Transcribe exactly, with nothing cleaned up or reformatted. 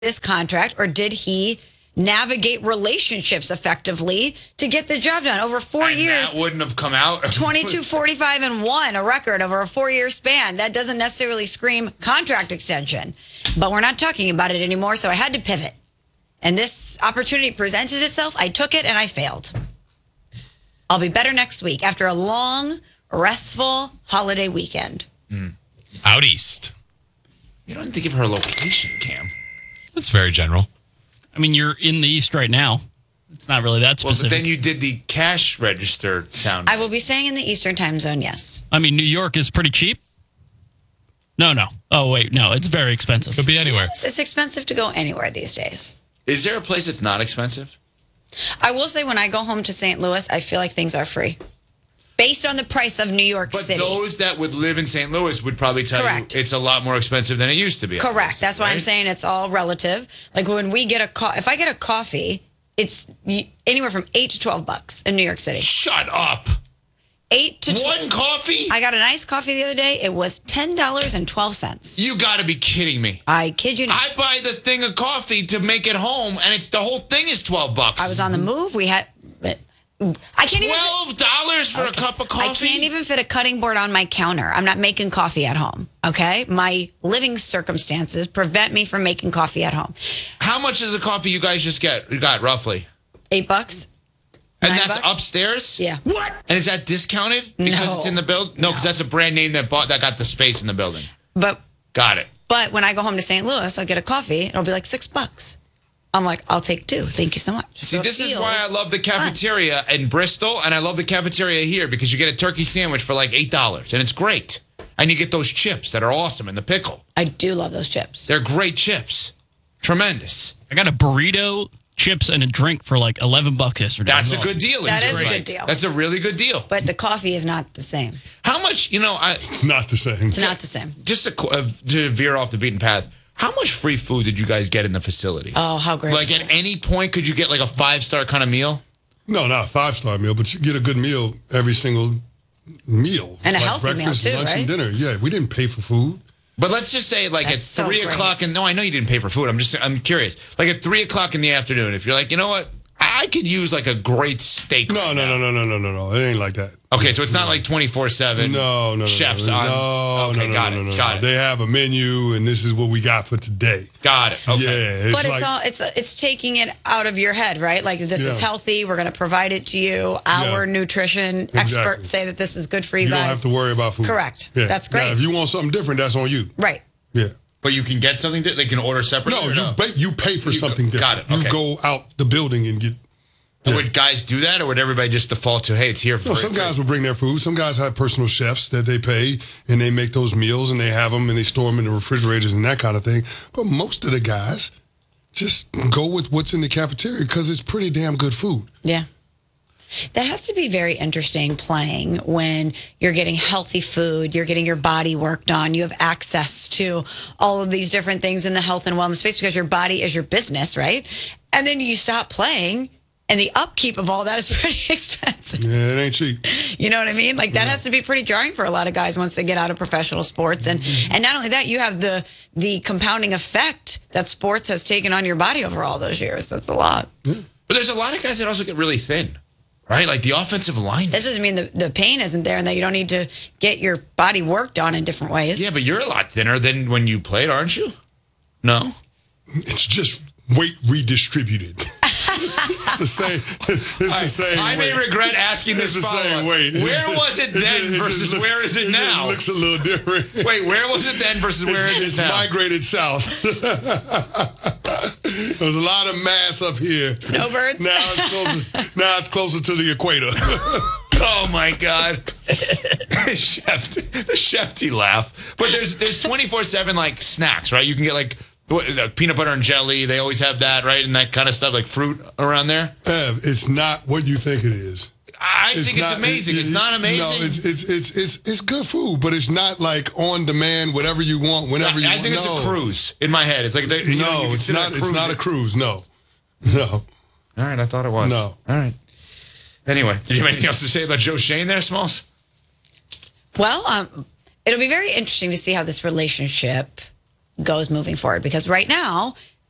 this contract, or did he navigate relationships effectively to get the job done over four and years? That wouldn't have come out. twenty-two, forty-five, and one, a record over a four-year span. That doesn't necessarily scream contract extension, but we're not talking about it anymore, so I had to pivot. And this opportunity presented itself. I took it, and I failed. I'll be better next week after a long, restful holiday weekend. Mm. Out east. You don't need to give her a location, Cam. That's very general. I mean, you're in the East right now. It's not really that specific. Well, but then you did the cash register sound. I will be staying in the Eastern time zone, yes. I mean, New York is pretty cheap. No, no. Oh, wait. No, it's very expensive. Could be anywhere. It's expensive to go anywhere these days. Is there a place that's not expensive? I will say when I go home to Saint Louis, I feel like things are free. Based on the price of New York but City. But those that would live in Saint Louis would probably tell Correct. you it's a lot more expensive than it used to be. Correct. Obviously, That's why right? I'm saying it's all relative. Like when we get a co- if I get a coffee, it's anywhere from eight to twelve bucks in New York City. Shut up. Eight to one twelve. coffee. I got a nice coffee the other day. It was ten dollars and twelve cents. You got to be kidding me. I kid you not. I buy the thing of coffee to make it home, and it's the whole thing is twelve bucks. I was on the move. We had. I can't even. Twelve dollars for okay. a cup of coffee. I can't even fit a cutting board on my counter. I'm not making coffee at home. Okay, my living circumstances prevent me from making coffee at home. How much is the coffee you guys just get? You got roughly eight bucks. And Nine that's bucks? Upstairs? Yeah. What? And is that discounted because No. it's in the building? No, because No. that's a brand name that bought that got the space in the building. But Got it. but when I go home to Saint Louis, I'll get a coffee. It'll be like six bucks. I'm like, I'll take two. Thank you so much. See, So it this is feels why I love the fun. cafeteria in Bristol, and I love the cafeteria here because you get a turkey sandwich for like eight dollars, and it's great. And you get those chips that are awesome and the pickle. I do love those chips. They're great chips. Tremendous. I got a burrito, chips, and a drink for like eleven bucks yesterday. That's a Awesome. good deal. That It's is a great. good deal. That's a really good deal. But the coffee is not the same. How much, you know, I It's not the same. It's not the same. just to, uh, to veer off the beaten path, how much free food did you guys get in the facilities? Oh, how great Like is at that? any point, could you get like a five-star kind of meal? No, not a five-star meal, but you get a good meal every single meal. And a like healthy meal, breakfast, too, lunch, right? and dinner. Yeah, we didn't pay for food. But let's just say like That's at so three great. o'clock, and no, I know you didn't pay for food. I'm just, I'm curious. Like at three o'clock in the afternoon, if you're like, you know what, I could use like a great steak. No, right no, now. no, no, no, no, no, no. It ain't like that. Okay, so it's not like twenty-four seven. No, no, no. Chefs no, on. No, okay, no, got no, it. no, no, got no. it. They have a menu, and this is what we got for today. Got it. Okay. Yeah, it's But it's like, all it's it's taking it out of your head, right? Like this is Yeah. healthy. We're going to provide it to you. Our Yeah. nutrition Exactly. experts say that this is good for you, you guys. don't have to worry about food. Correct. Yeah. That's great. Now, if you want something different, that's on you. Right. Yeah. But you can get something. They can order separately. No, or you no? pay, you pay for You something go- got different. it, okay. You go out the building and get. And Yeah. would guys do that, or would everybody just default to, hey, it's here for No, some free? guys will bring their food. Some guys have personal chefs that they pay, and they make those meals, and they have them, and they store them in the refrigerators and that kind of thing. But most of the guys just go with what's in the cafeteria because it's pretty damn good food. Yeah. That has to be very interesting playing when you're getting healthy food, you're getting your body worked on, you have access to all of these different things in the health and wellness space because your body is your business, right? And then you stop playing and the upkeep of all that is pretty expensive. Yeah, it ain't cheap. You know what I mean? Like that has to be pretty jarring for a lot of guys once they get out of professional sports. And and not only that, you have the the compounding effect that sports has taken on your body over all those years. That's a lot. But there's a lot of guys that also get really thin, right? Like the offensive line. This doesn't mean the, the pain isn't there and that you don't need to get your body worked on in different ways. Yeah, but you're a lot thinner than when you played, aren't you? No? It's just weight redistributed. It's the same. It's the same. I may weight. regret asking this It's the same follow-up. weight. Where was it It just- then it just versus looks- where is it just now? looks a little different. Wait, where was it then versus where it's, it is it's now? migrated south. There's a lot of mass up here. Snowbirds? Now it's closer, now it's closer to the equator. Oh my God, chef, the chefty laugh. But there's there's twenty-four seven like snacks, right? You can get like what, the peanut butter and jelly. They always have that, right, and that kind of stuff, like fruit around there. Ev, it's not what you think it is. I think it's not- amazing. it- It's not amazing. No, it's, it's it's it's it's good food, but it's not like on demand, whatever you want, whenever you I want. think it's No. a cruise in my head. It's like they, you know, No, you it's consider not. a It's not a cruise. cruise. No, no. All right, I thought it was. No. All right. Anyway, did you have anything else to say about Joe Shane there, Smalls? Well, um, it'll be very interesting to see how this relationship goes moving forward because right now